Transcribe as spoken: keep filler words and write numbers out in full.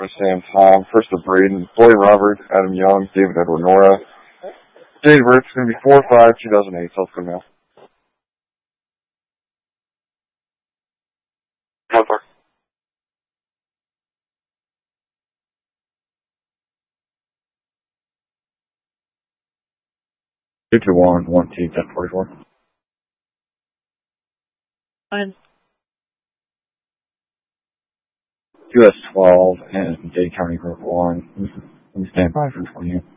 Sam Tom, first of Braden, Floyd Robert, Adam Young, David Edward Nora. Date of birth is going to be four five two thousand eight, South Dakota Mail. How far? two two one, one T, ten forty-four. Fine. U S twelve and Dade County Group one. Stand by for twenty.